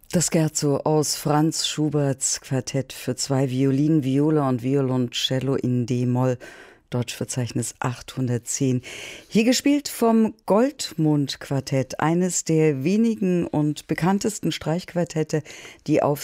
Das Scherzo aus Franz Schuberts Quartett für zwei Violinen, Viola und Violoncello in D-Moll, Deutschverzeichnis 810. Hier gespielt vom Goldmund-Quartett, eines der wenigen und bekanntesten Streichquartette, die auf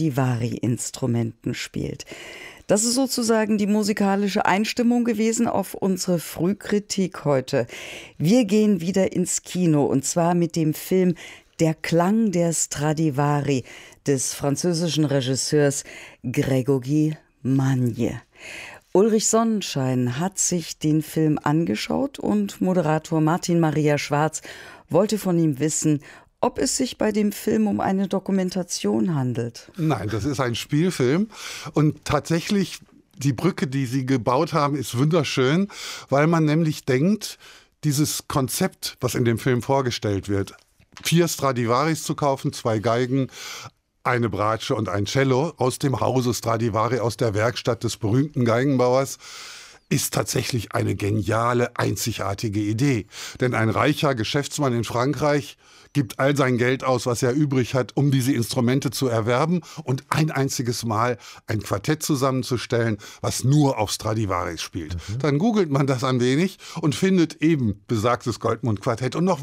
Stradivari-Instrumenten spielt. Das ist sozusagen die musikalische Einstimmung gewesen auf unsere Frühkritik heute. Wir gehen wieder ins Kino, und zwar mit dem Film Der Klang der Stradivari des französischen Regisseurs Grégory Magne. Ulrich Sonnenschein hat sich den Film angeschaut und Moderator Martin Maria Schwarz wollte von ihm wissen, ob es sich bei dem Film um eine Dokumentation handelt. Nein, das ist ein Spielfilm und tatsächlich, die Brücke, die Sie gebaut haben, ist wunderschön, weil man nämlich denkt, dieses Konzept, was in dem Film vorgestellt wird, 4 Stradivaris zu kaufen, 2 Geigen, eine Bratsche und ein Cello aus dem Hause Stradivari, aus der Werkstatt des berühmten Geigenbauers, ist tatsächlich eine geniale, einzigartige Idee. Denn ein reicher Geschäftsmann in Frankreich gibt all sein Geld aus, was er übrig hat, um diese Instrumente zu erwerben und ein einziges Mal ein Quartett zusammenzustellen, was nur auf Stradivaris spielt. Dann googelt man das ein wenig und findet eben besagtes Goldmund-Quartett und noch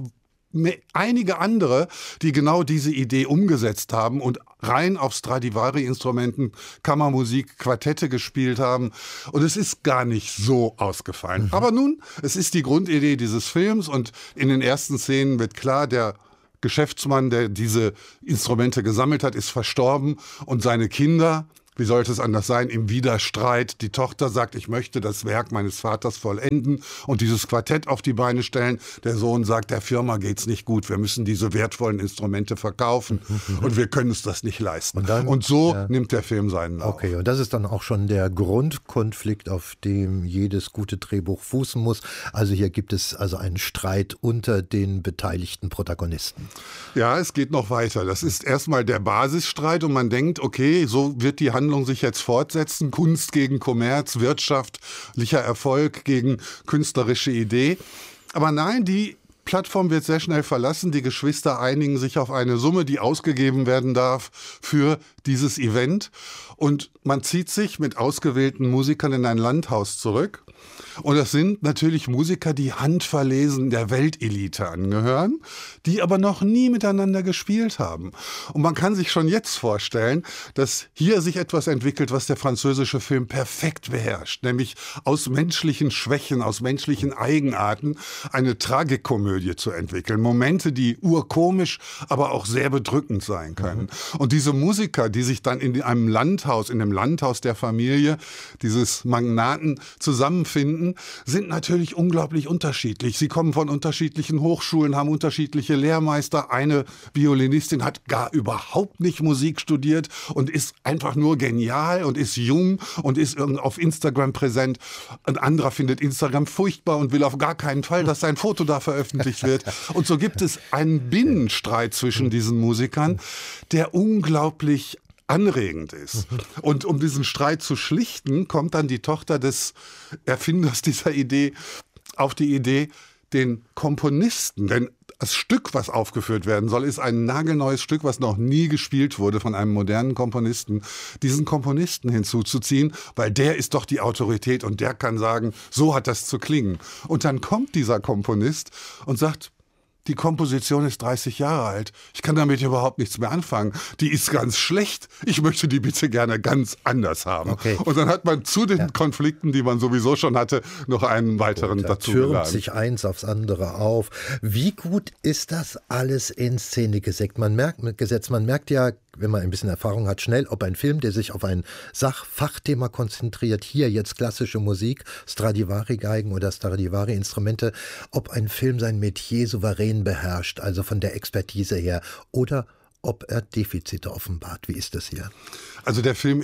einige andere, die genau diese Idee umgesetzt haben und rein auf Stradivari-Instrumenten Kammermusik, Quartette gespielt haben. Und es ist gar nicht so ausgefallen. Aber nun, es ist die Grundidee dieses Films und in den ersten Szenen wird klar, der Geschäftsmann, der diese Instrumente gesammelt hat, ist verstorben und seine Kinder, wie sollte es anders sein, im Widerstreit. Die Tochter sagt, ich möchte das Werk meines Vaters vollenden und dieses Quartett auf die Beine stellen. Der Sohn sagt, der Firma geht's nicht gut, wir müssen diese wertvollen Instrumente verkaufen und wir können uns das nicht leisten. Und so nimmt der Film seinen Lauf. Okay, und das ist dann auch schon der Grundkonflikt, auf dem jedes gute Drehbuch fußen muss. Also hier gibt es also einen Streit unter den beteiligten Protagonisten. Ja, es geht noch weiter. Das ist erstmal der Basisstreit und man denkt, okay, so wird die Handlung sich jetzt fortsetzen. Kunst gegen Kommerz, wirtschaftlicher Erfolg gegen künstlerische Idee. Aber nein, die Plattform wird sehr schnell verlassen. Die Geschwister einigen sich auf eine Summe, die ausgegeben werden darf für dieses Event. Und man zieht sich mit ausgewählten Musikern in ein Landhaus zurück. Und das sind natürlich Musiker, die handverlesen der Weltelite angehören, die aber noch nie miteinander gespielt haben. Und man kann sich schon jetzt vorstellen, dass hier sich etwas entwickelt, was der französische Film perfekt beherrscht, nämlich aus menschlichen Schwächen, aus menschlichen Eigenarten eine Tragikomödie zu entwickeln. Momente, die urkomisch, aber auch sehr bedrückend sein können. Und diese Musiker, die sich dann in einem Landhaus, in dem Landhaus der Familie, dieses Magnaten zusammenfinden, sind natürlich unglaublich unterschiedlich. Sie kommen von unterschiedlichen Hochschulen, haben unterschiedliche Lehrmeister. Eine Violinistin hat gar überhaupt nicht Musik studiert und ist einfach nur genial und ist jung und ist auf Instagram präsent. Ein anderer findet Instagram furchtbar und will auf gar keinen Fall, dass sein Foto da veröffentlicht wird. Und so gibt es einen Binnenstreit zwischen diesen Musikern, der unglaublich anregend ist. Und um diesen Streit zu schlichten, kommt dann die Tochter des Erfinders dieser Idee auf die Idee, den Komponisten, denn das Stück, was aufgeführt werden soll, ist ein nagelneues Stück, was noch nie gespielt wurde von einem modernen Komponisten, diesen Komponisten hinzuzuziehen, weil der ist doch die Autorität und der kann sagen, so hat das zu klingen. Und dann kommt dieser Komponist und sagt, die Komposition ist 30 Jahre alt. Ich kann damit überhaupt nichts mehr anfangen. Die ist ganz schlecht. Ich möchte die bitte gerne ganz anders haben. Okay. Und dann hat man zu den Konflikten, die man sowieso schon hatte, noch einen weiteren dazu geladen. Da türmt sich eins aufs andere auf. Wie gut ist das alles in Szene gesetzt? Man merkt ja, wenn man ein bisschen Erfahrung hat, schnell, ob ein Film, der sich auf ein Fachthema konzentriert, hier jetzt klassische Musik, Stradivari-Geigen oder Stradivari-Instrumente, ob ein Film sein Metier souverän beherrscht, also von der Expertise her, oder ob er Defizite offenbart. Wie ist das hier? Also der Film ist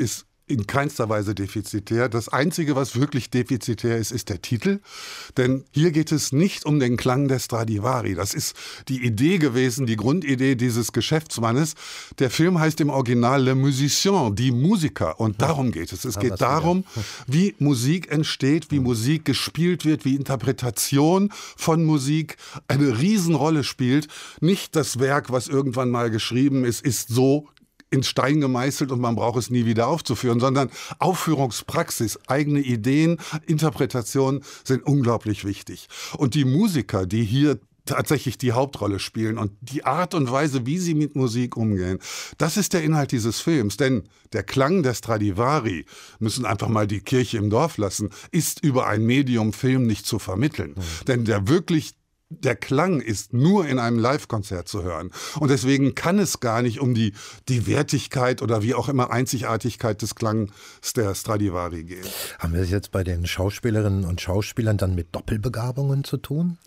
in keinster Weise defizitär. Das Einzige, was wirklich defizitär ist, ist der Titel. Denn hier geht es nicht um den Klang der Stradivari. Das ist die Idee gewesen, die Grundidee dieses Geschäftsmannes. Der Film heißt im Original Le Musicien, die Musiker. Und darum geht es. Es geht darum, wie Musik entsteht, wie Musik gespielt wird, wie Interpretation von Musik eine Riesenrolle spielt. Nicht das Werk, was irgendwann mal geschrieben ist so in Stein gemeißelt und man braucht es nie wieder aufzuführen, sondern Aufführungspraxis, eigene Ideen, Interpretationen sind unglaublich wichtig. Und die Musiker, die hier tatsächlich die Hauptrolle spielen und die Art und Weise, wie sie mit Musik umgehen, das ist der Inhalt dieses Films. Denn der Klang der Stradivari, müssen einfach mal die Kirche im Dorf lassen, ist über ein Medium Film nicht zu vermitteln. Denn der Klang ist nur in einem Live-Konzert zu hören. Und deswegen kann es gar nicht um die Wertigkeit oder wie auch immer Einzigartigkeit des Klangs der Stradivari gehen. Haben wir es jetzt bei den Schauspielerinnen und Schauspielern dann mit Doppelbegabungen zu tun?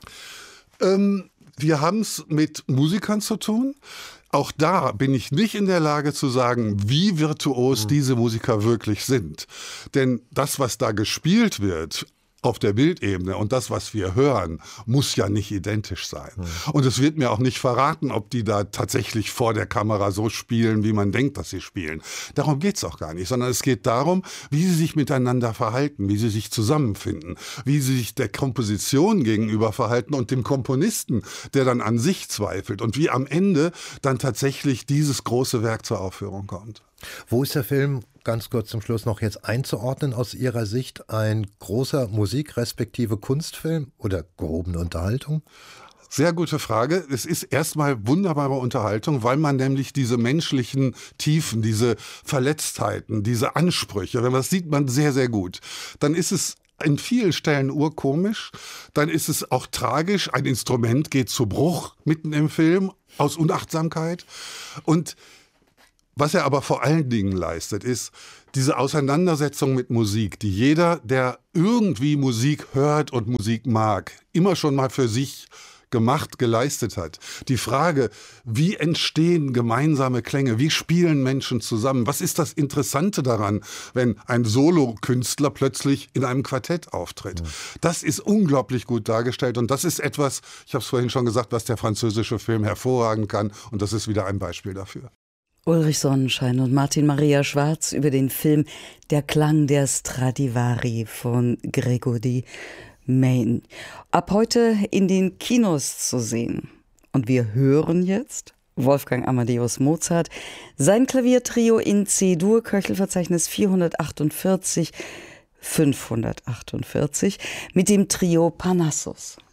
Wir haben es mit Musikern zu tun. Auch da bin ich nicht in der Lage zu sagen, wie virtuos diese Musiker wirklich sind. Denn das, was da gespielt wird auf der Bildebene und das, was wir hören, muss ja nicht identisch sein. Und es wird mir auch nicht verraten, ob die da tatsächlich vor der Kamera so spielen, wie man denkt, dass sie spielen. Darum geht es auch gar nicht, sondern es geht darum, wie sie sich miteinander verhalten, wie sie sich zusammenfinden, wie sie sich der Komposition gegenüber verhalten und dem Komponisten, der dann an sich zweifelt und wie am Ende dann tatsächlich dieses große Werk zur Aufführung kommt. Wo ist der Film, ganz kurz zum Schluss noch jetzt einzuordnen aus Ihrer Sicht, ein großer Musik- respektive Kunstfilm oder gehobene Unterhaltung? Sehr gute Frage. Es ist erstmal wunderbare Unterhaltung, weil man nämlich diese menschlichen Tiefen, diese Verletztheiten, diese Ansprüche, wenn man das sieht man sehr, sehr gut. Dann ist es in vielen Stellen urkomisch, dann ist es auch tragisch. Ein Instrument geht zu Bruch mitten im Film aus Unachtsamkeit. Und was er aber vor allen Dingen leistet, ist diese Auseinandersetzung mit Musik, die jeder, der irgendwie Musik hört und Musik mag, immer schon mal für sich gemacht, geleistet hat. Die Frage, wie entstehen gemeinsame Klänge, wie spielen Menschen zusammen, was ist das Interessante daran, wenn ein Solokünstler plötzlich in einem Quartett auftritt. Das ist unglaublich gut dargestellt und das ist etwas, ich habe es vorhin schon gesagt, was der französische Film hervorragen kann und das ist wieder ein Beispiel dafür. Ulrich Sonnenschein und Martin Maria Schwarz über den Film Der Klang der Stradivari von Gregory Main. Ab heute in den Kinos zu sehen. Und wir hören jetzt Wolfgang Amadeus Mozart, sein Klaviertrio in C-Dur, Köchelverzeichnis 448, 548, mit dem Trio Parnassus.